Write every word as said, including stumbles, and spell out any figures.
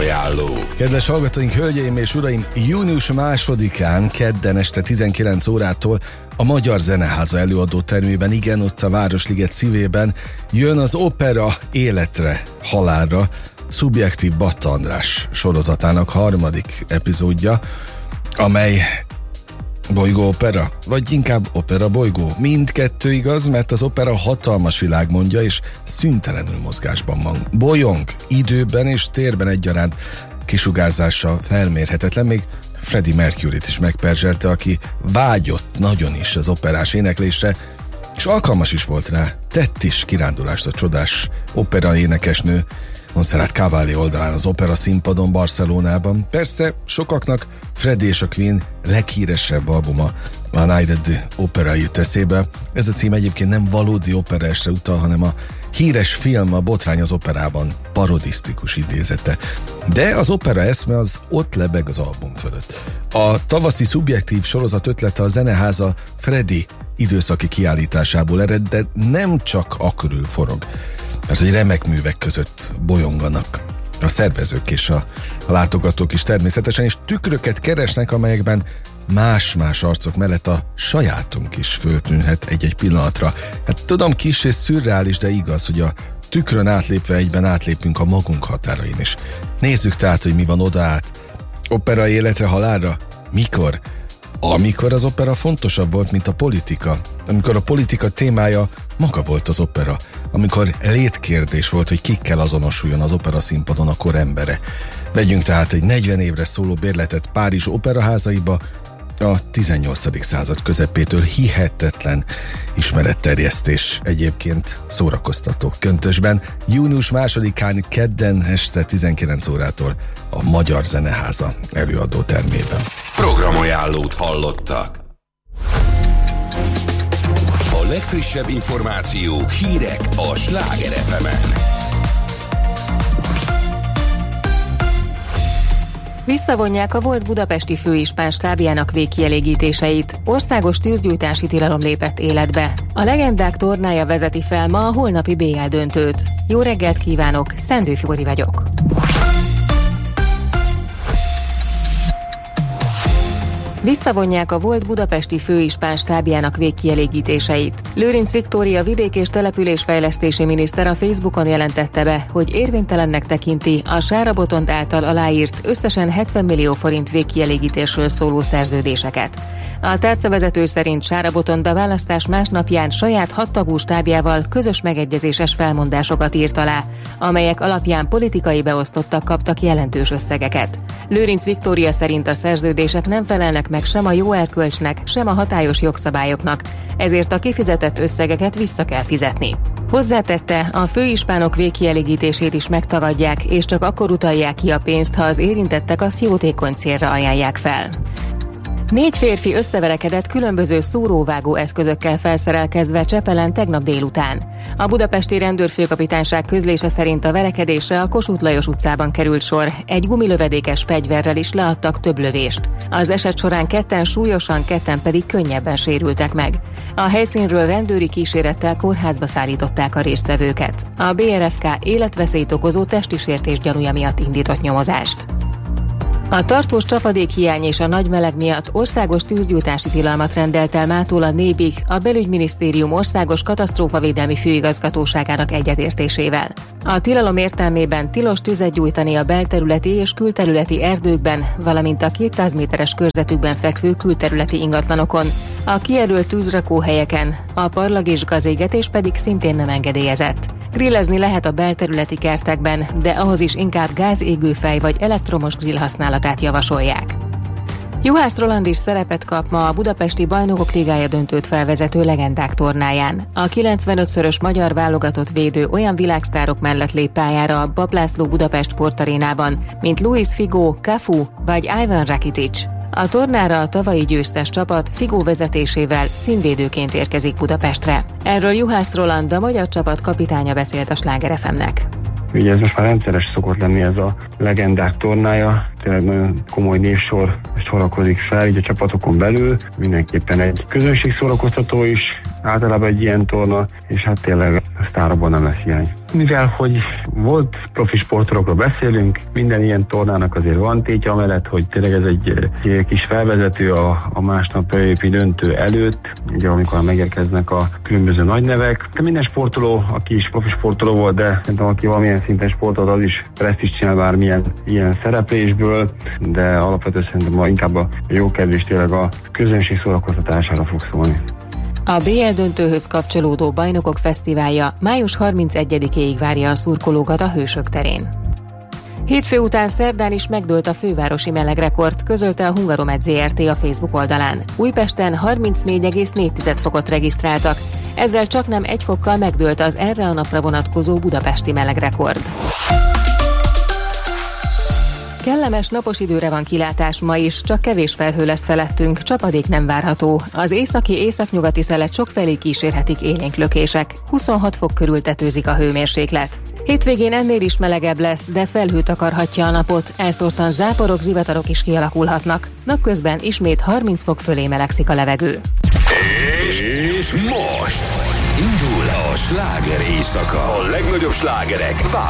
Programajánló. Kedves hallgatóink, hölgyeim és uraim, június másodikán kedden este tizenkilenc órától a Magyar Zeneháza előadó termében, igen, ott a Városliget szívében jön az Opera Életre, Halálra Szubjektív Batta András sorozatának harmadik epizódja, amely bolygó opera, vagy inkább opera bolygó. Mindkettő igaz, mert az opera hatalmas világmondja, és szüntelenül mozgásban van. Bolyong, időben és térben egyaránt, kisugárzása felmérhetetlen, még Freddie Mercuryt is megperzselte, aki vágyott nagyon is az operás éneklésre, és alkalmas is volt rá. Tett is kirándulást a csodás opera énekesnő Montserrat Caballé oldalán az opera színpadon Barcelonában. Persze sokaknak Freddie és a Queen leghíresebb albuma, a Night at the Opera jut eszébe. Ez a cím egyébként nem valódi operaesre utal, hanem a híres film A Botrány az operában parodisztikus idézete. De az opera eszme az ott lebeg az album fölött. A tavaszi Szubjektív sorozat ötlete a Zeneháza Freddie időszaki kiállításából ered, de nem csak a körül forog, mert hogy remek művek között bolyonganak a szervezők és a, a látogatók is természetesen, és tükröket keresnek, amelyekben más-más arcok mellett a sajátunk is föltűnhet egy-egy pillanatra. Hát tudom, kis és szürreális, de igaz, hogy a tükrön átlépve egyben átlépünk a magunk határain is. Nézzük tehát, hogy mi van oda át. Opera életre, halálra? Mikor? Amikor az opera fontosabb volt, mint a politika. Amikor a politika témája maga volt az opera. Amikor létkérdés volt, hogy kikkel azonosuljon az opera színpadon a kor embere. Vegyünk tehát egy negyven évre szóló bérletet Párizs operaházaiba, a tizennyolcadik század közepétől hihetetlen ismeretterjesztés, egyébként szórakoztató köntösben. Június másodikán kedden este tizenkilenc órától a Magyar Zeneháza előadó termében. Programajánlót hallottak. A legfrissebb információk, hírek a Sláger ef emen. Visszavonják a volt budapesti főispán stábjának végkielégítéseit. Országos tűzgyújtási tilalom lépett életbe. A legendák tornája vezeti fel ma a holnapi bé el döntőt. Jó reggelt kívánok, Szendő Fibori vagyok. Visszavonják a volt budapesti főispán stábjának végkielégítéseit. Lőrinc Viktória vidék- és településfejlesztési miniszter a Facebookon jelentette be, hogy érvénytelennek tekinti a Sára Botond által aláírt összesen hetven millió forint végkielégítésről szóló szerződéseket. A tárcavezető szerint Sára Botond a választás másnapján saját hattagú stábjával közös megegyezéses felmondásokat írt alá, amelyek alapján politikai beosztottak kaptak jelentős összegeket. Lőrinc Viktória szerint a szerződések nem felelnek meg sem a jó erkölcsnek, sem a hatályos jogszabályoknak, ezért a kifizetett összegeket vissza kell fizetni. Hozzátette, a főispánok végkielégítését is megtagadják, és csak akkor utalják ki a pénzt, ha az érintettek azt jótékony célra ajánlják fel. Négy férfi összeverekedett különböző szúróvágó eszközökkel felszerelkezve Csepelen tegnap délután. A budapesti rendőrfőkapitányság közlése szerint a verekedésre a Kossuth Lajos utcában került sor, egy gumilövedékes fegyverrel is leadtak több lövést. Az eset során ketten súlyosan, ketten pedig könnyebben sérültek meg. A helyszínről rendőri kísérettel kórházba szállították a résztvevőket. A bé er ef ká életveszélyt okozó testi sértés gyanúja miatt indított nyomozást. A tartós csapadékhiány és a nagy meleg miatt országos tűzgyújtási tilalmat rendelt el mától a nébig a Belügyminisztérium országos katasztrófavédelmi főigazgatóságának egyetértésével. A tilalom értelmében tilos tüzet gyújtani a belterületi és külterületi erdőkben, valamint a kétszáz méteres körzetükben fekvő külterületi ingatlanokon, a kijelölt tűzrakóhelyeken, a parlag és gazégetés pedig szintén nem engedélyezett. Grillezni lehet a belterületi kertekben, de ahhoz is inkább gázégőfej vagy elektromos grill használatát javasolják. Juhász Roland is szerepet kap ma a Budapesti Bajnokok Ligája döntőt felvezető legendák tornáján. A kilencvenötszörös magyar válogatott védő olyan világsztárok mellett lép pályára a Bab László Budapest Sportarénában, mint Luis Figo, Cafu vagy Ivan Rakitic. A tornára a tavalyi győztes csapat Figo vezetésével címvédőként érkezik Budapestre. Erről Juhász Roland, a magyar csapat kapitánya beszélt a Sláger ef emnek. Ugye ez most már rendszeres szokott lenni ez a legendák tornája, tényleg nagyon komoly névsor sorakozik fel így a csapatokon belül, mindenképpen egy közönség szórakoztató is, általában egy ilyen torna, és hát tényleg a sztárokban nem lesz hiány. Mivel, hogy volt profi sportolókról beszélünk, minden ilyen tornának azért van tétje, amellett, hogy tényleg ez egy, egy kis felvezető a, a másnap előtti döntő előtt, ugye amikor megérkeznek a különböző nagy nevek. De minden sportoló, aki is profi sportoló volt, de szerintem aki valamilyen szinten sportolt, az is presztízs csinál bármilyen ilyen szereplésből, de alapvetően szerintem ma inkább a jó kedvés tényleg a közönség szórakoztatására fog szólni. A bé el döntőhöz kapcsolódó Bajnokok Fesztiválja május harmincegyedikéig várja a szurkolókat a Hősök terén. Hétfő után szerdán is megdőlt a fővárosi melegrekord, közölte a Hungaromed zé er té a Facebook oldalán. Újpesten harmincnégy egész négy fokot regisztráltak, ezzel csaknem egy fokkal megdőlt az erre a napra vonatkozó budapesti melegrekord. Kellemes napos időre van kilátás ma is, csak kevés felhő lesz felettünk, csapadék nem várható. Az északi északnyugati szelet sokfelé kísérhetik élénk lökések. huszonhat fok körül tetőzik a hőmérséklet. Hétvégén ennél is melegebb lesz, de felhő takarhatja a napot, elszórtan záporok, zivatarok is kialakulhatnak. Napközben ismét harminc fok fölé melegszik a levegő. És most indul a sláger éjszaka. A legnagyobb slágerek